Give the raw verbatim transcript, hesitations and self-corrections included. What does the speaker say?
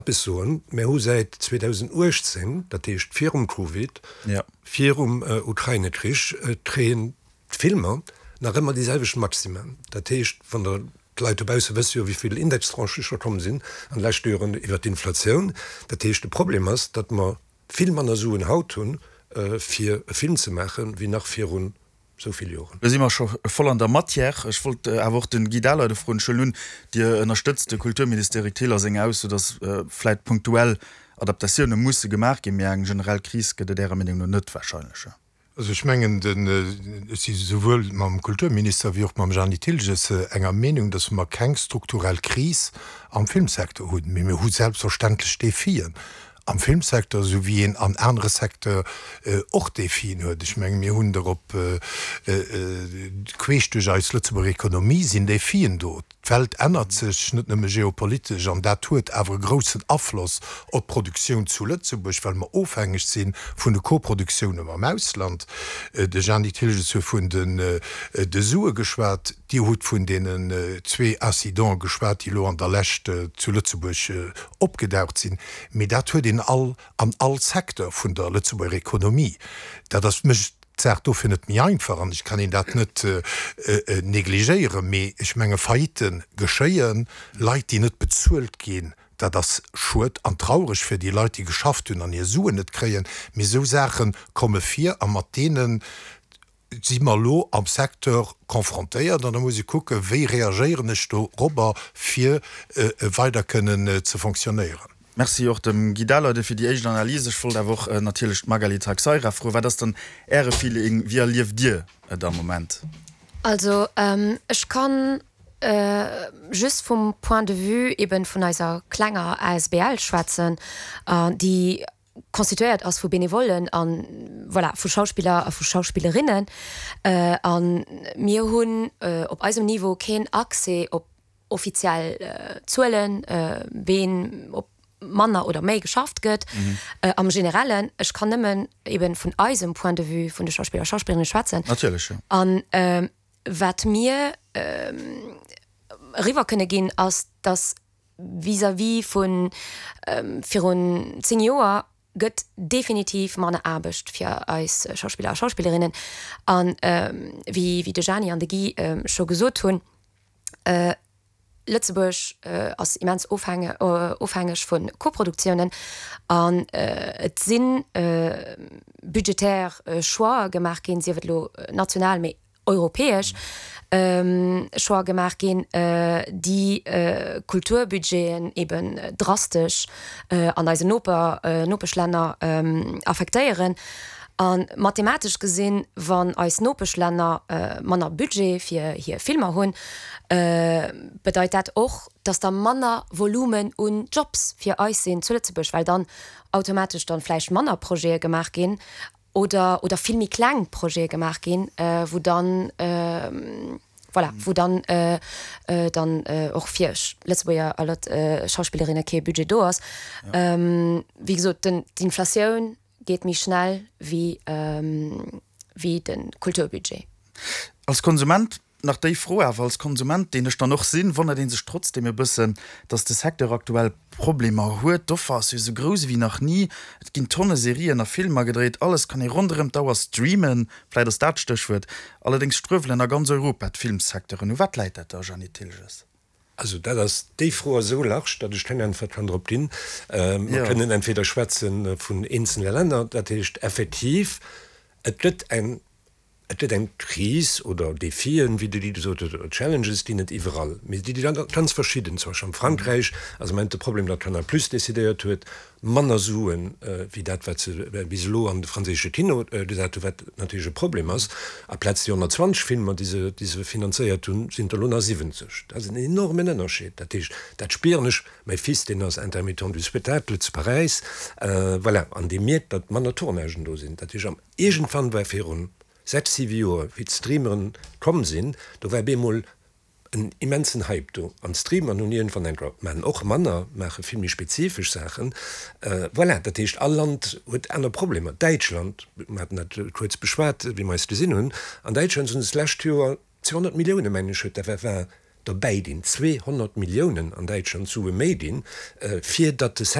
bis so mehr seit zweitausendachtzehn dat ist vier um Covid ja. vier um äh, Ukraine Krisch äh, drehen Filme nach immer dieselbischen Maximen dat ist von der Leutebause wie viele Indextranche kommen sind an Leistören über die Inflation dat ist Problem ist dat man viel man so in Haut tun äh, für Film zu machen wie nach vier um so viel Jahren. Wir sind immer schon voll an der Matière. Ich wollte äh, auch den Guidala der von Chalun, die unterstützte Kulturministerie Taylor singen aus, so dass äh, vielleicht punktuell Adaptationen muss gemacht werden. Generell Krise geht der Meinung noch nicht wahrscheinlich. Also ich mengen den äh, sowohl beim Kulturminister wie auch beim Jean Tilges äh, enger Meinung, dass man keine strukturelle Krise am Filmsektor haben. Wir haben selbstverständlich defieren. Am Filmsektor so wie in an andere Sektor och äh, defin huet. Ich meng mir hun op queeschte äh, äh, als Lützeburg Ökonomie sinn defien dort. Welt ändert sech net nem geopolitisch an dat huet awer großen Affloss op Produktion zu Lützeburg, weil man ofhängig sinn vun de Koproduktionen am Ausland. Äh, de Jean Tilge vun den äh, de Sue geschwert, die hut vun denen äh, zwee Accident geschwert, die lo an der Lächte äh, zu Lützeburg äh, opgedauert sinn. Me dat huet in all an all Sektor vun der Lützeburger Ökonomie. Da das mischt do findet mir einfach an ich kann ihn dat net äh, äh, negligéieren me ich menge feiten geschéien Leiit die net bezuelt gehen da das schuld an traurig für die Leute die geschafft hun an ihr suen net kreen mir so sachen komme vier am Athenen si mal lo am Sektor konfrontéiert dann muss ich gucke wie reagieren ich do Robber vier äh, weiter können äh, zu funktionieren. Merci auch dem Guidala für die eigene Analyse voll der Woche äh, natürlich Magali Traxeira froh war das dann ehre viele wie lief dir äh, der Moment also ähm, ich kann äh, just vom Point de vue eben von einer kleiner A S B L schwatzen äh, die konstituiert als vu Benevolen an voilà, vu Schauspieler vu Schauspielerinnen äh, an mir hunn äh, op eisem Niveau kein Akse op offiziell äh, zuelen äh, wen op Manner oder méi geschafft gëtt mhm. äh, am generellen ich kann nimmen eben vun eisem Point de vue vun de Schauspieler Schauspielerinnen schwatzen an äh, wat mir äh, river könne gehen als das vis wie vun ähm, vir zehn Joer gëtt definitiv man Abcht fir als Schauspieler Schauspielerinnen an ähm, wie wie de Jani an de Guy ähm, schon gesot hun äh, Lützeburg äh, als immens aufhängig äh, von Koproduktionen an äh, sinn äh, budgetär äh, Choix gemacht gehen sie lo national mehr europäisch ähm, Choix gemacht gehen äh, die äh, Kulturbudgeten eben äh, drastisch äh, an als Oper äh, Nopeschländer äh, affektieren. An mathematisch gesinn wann als Nopeschländer äh, manner Budget fir hier Filmer hunn äh, bedeit dat och, dats der Manner Volumen und Jobs fir Eissinn zuletzebusch, weil dann automatisch dann fleisch Mannerproje gemacht gin oder oder filmi Klangproje gemacht gin, äh, wo dann äh, voilà, wo dann äh, äh, dann och äh, firsch letzte ja alle äh, Schauspielerinnen ke Budget dos ja. ähm, wie gesagt, den die Inflationun geht mich schnell wie ähm, wie den Kulturbudget. Als Konsument nach de froh als Konsument den ich dann noch sinn, wann er den sich trotzdem mir bisssen, dass das Sektor aktuell Probleme huet do so groß wie noch nie. Et gin tonne Serien nach Filmer gedreht, alles kann ich rund im Dauer streamen, vielleicht das dat stöch wird. Allerdings ströfel in der ganz Europa et Filmsektor und wat leitet der Jean Tilges? Also da das de froh so lacht, dat ich kann verkan bin ähm, ja. können entweder schwätzen von einzelnen Ländern, dat ist effektiv et ein eng Kris oder Defien wie die so Challenges die net überall die, die ganz verschieden zum Beispiel Frankreich also meinte Problem da kann er plus décidéiert huet Manner suen äh, wie dat bis lo an de franzische Kino äh, natürlich Problem aus a Platz die hundertzwanzig Filme diese diese finanziert tun sind der siebzig das sind enorme Unterschied dat ist dat spanisch mein fi den aus intermittent du Spektakel zu Paris äh, voilà, an dem mir dat man Tournegen do sind dat ist am egent fan bei sechs wie Streameren kommen sinn, da war bemol en immensen Hype do an Streamer nun von den man och Manner mache filmi spezifisch Sachen äh, voilà, dat ist all Land huet einer Probleme Deutschland hat net kurz beschwert wie meiste sinn hun an Deutschland sindlächt zweihundert Millionen Menschen war dabei den zweihundert Millionen an Deutschland zu Medien äh, für dat